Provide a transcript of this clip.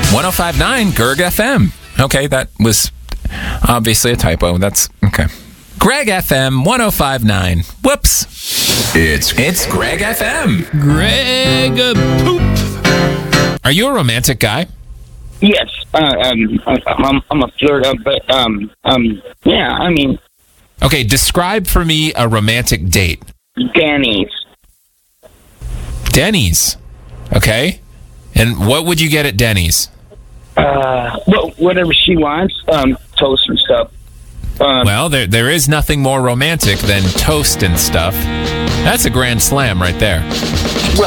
105.9 Gerg FM. Okay, that was obviously a typo. That's okay. Greg FM 105.9. Whoops. It's Greg FM. Greg Poop. Are you a romantic guy? Yes, I'm a flirter, but yeah, I mean, Okay, describe for me a romantic date. Denny's. Denny's. Okay. And what would you get at Denny's? Well, whatever she wants, toast and stuff. Well, there is nothing more romantic than toast and stuff. That's a grand slam right there. Well,